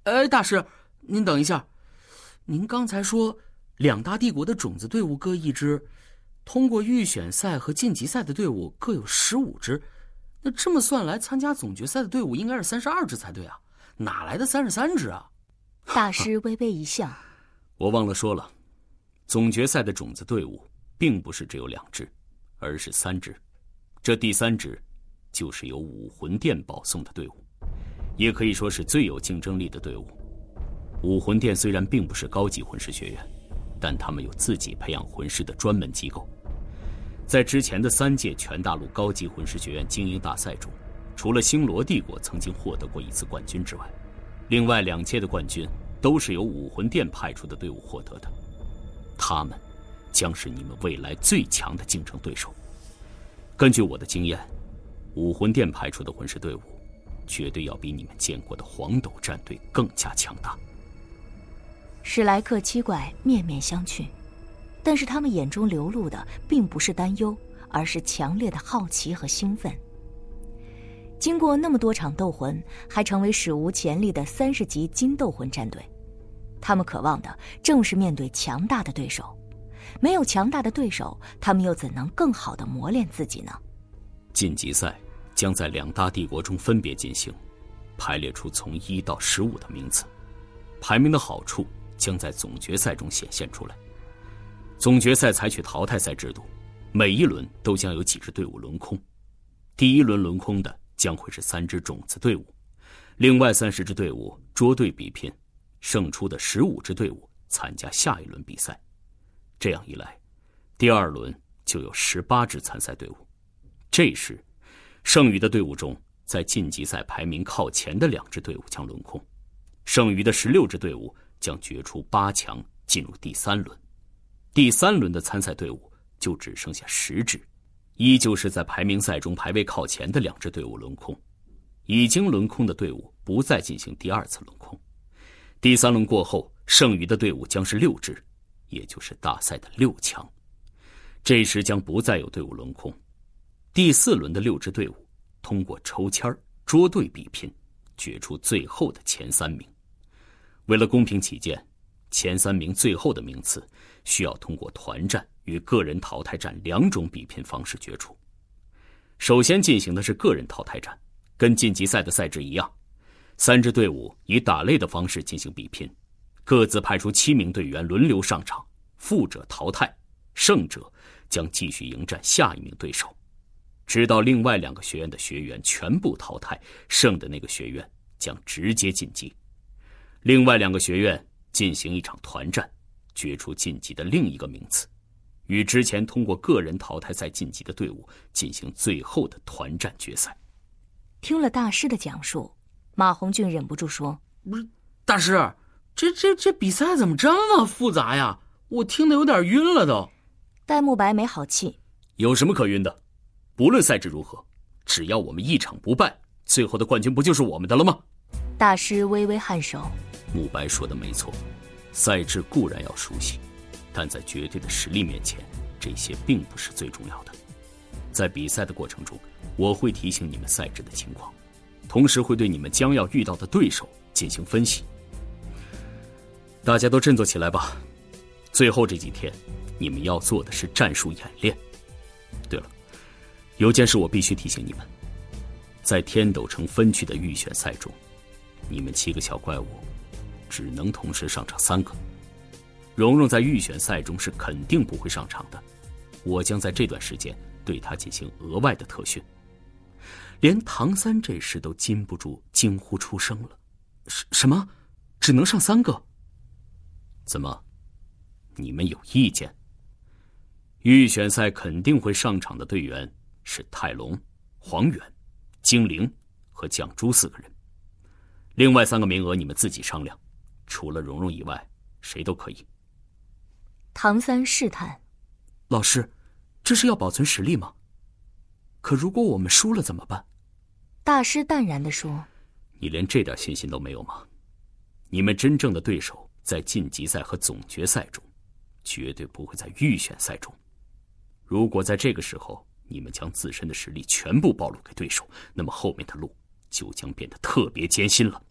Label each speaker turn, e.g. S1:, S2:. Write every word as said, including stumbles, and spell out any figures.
S1: 哎，大师，您等一下，您刚才说两大帝国的种子队伍各一支，通过预选赛和晋级赛的队伍各有十五支，那这么算来，参加总决赛的队伍应该是三十二支才对啊，哪来的三十三支啊？
S2: 大师微微一笑，
S3: 我忘了说了，总决赛的种子队伍并不是只有两支，而是三支。这第三支就是由武魂殿保送的队伍，也可以说是最有竞争力的队伍。武魂殿虽然并不是高级魂师学院，但他们有自己培养魂师的专门机构。在之前的三届全大陆高级魂师学院精英大赛中，除了星罗帝国曾经获得过一次冠军之外，另外两届的冠军都是由武魂殿派出的队伍获得的。他们将是你们未来最强的竞争对手。根据我的经验，武魂殿派出的魂师队伍绝对要比你们见过的黄斗战队更加强大。
S2: 史莱克七怪面面相觑，但是他们眼中流露的并不是担忧，而是强烈的好奇和兴奋。经过那么多场斗魂，还成为史无前例的三十级金斗魂战队，他们渴望的正是面对强大的对手。没有强大的对手，他们又怎能更好地磨练自己呢？
S3: 晋级赛将在两大帝国中分别进行，排列出从一到十五的名次，排名的好处将在总决赛中显现出来。总决赛采取淘汰赛制度，每一轮都将有几支队伍轮空。第一轮轮空的将会是三支种子队伍，另外三十支队伍捉对比拼，胜出的十五支队伍参加下一轮比赛。这样一来，第二轮就有十八支参赛队伍。这时，剩余的队伍中，在晋级赛排名靠前的两支队伍将轮空，剩余的十六支队伍将决出八强，进入第三轮。第三轮的参赛队伍就只剩下十支，依旧是在排名赛中排位靠前的两支队伍轮空。已经轮空的队伍不再进行第二次轮空。第三轮过后，剩余的队伍将是六支，也就是大赛的六强。这时将不再有队伍轮空。第四轮的六支队伍通过抽签捉对比拼，决出最后的前三名。为了公平起见，前三名最后的名次需要通过团战与个人淘汰战两种比拼方式决出。首先进行的是个人淘汰战，跟晋级赛的赛制一样，三支队伍以打擂的方式进行比拼，各自派出七名队员轮流上场，负者淘汰，胜者将继续迎战下一名对手，直到另外两个学院的学员全部淘汰，胜的那个学院将直接晋级。另外两个学院进行一场团战，决出晋级的另一个名次，与之前通过个人淘汰赛晋级的队伍进行最后的团战决赛。
S2: 听了大师的讲述，马红俊忍不住说：
S1: 不是，大师，这这这比赛怎么这么复杂呀？我听得有点晕了都。
S2: 戴沐白没好气：
S3: 有什么可晕的？不论赛制如何，只要我们一场不败，最后的冠军不就是我们的了吗？
S2: 大师微微颔首：
S3: 沐白说的没错，赛制固然要熟悉，但在绝对的实力面前，这些并不是最重要的。在比赛的过程中，我会提醒你们赛制的情况，同时会对你们将要遇到的对手进行分析。大家都振作起来吧，最后这几天你们要做的是战术演练。对了，有件事我必须提醒你们，在天斗城分区的预选赛中，你们七个小怪物只能同时上场三个。蓉蓉在预选赛中是肯定不会上场的，我将在这段时间对她进行额外的特训。连唐三这时都禁不住惊呼出声了：什什么？只能上三个？怎么，你们有意见？预选赛肯定会上场的队员是泰隆、黄远、精灵和蒋珠四个人，另外三个名额你们自己商量，除了蓉蓉以外，谁都可以。
S2: 唐三试探：
S1: 老师，这是要保存实力吗？可如果我们输了怎么办？
S2: 大师淡然地说：
S3: 你连这点信心都没有吗？你们真正的对手在晋级赛和总决赛中，绝对不会在预选赛中。如果在这个时候你们将自身的实力全部暴露给对手，那么后面的路就将变得特别艰辛了。